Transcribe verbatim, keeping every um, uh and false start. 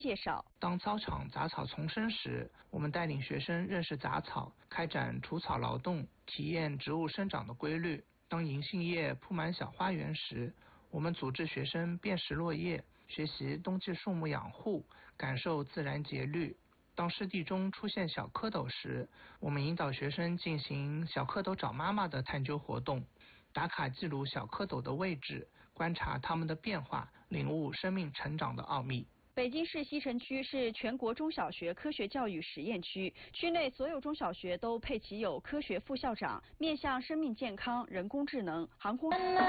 介绍。 当操场杂草丛生时，我们带领学生认识杂草，开展除草劳动，体验植物生长的规律。当银杏叶铺满小花园时，我们组织学生辨识落叶，学习冬季树木养护，感受自然节律。当湿地中出现小蝌蚪时，我们引导学生进行小蝌蚪找妈妈的探究活动，打卡记录小蝌蚪的位置，观察它们的变化，领悟生命成长的奥秘。 北京市西城区是全国中小学科学教育实验区，区内所有中小学都配齐有科学副校长，面向生命健康、人工智能、航空。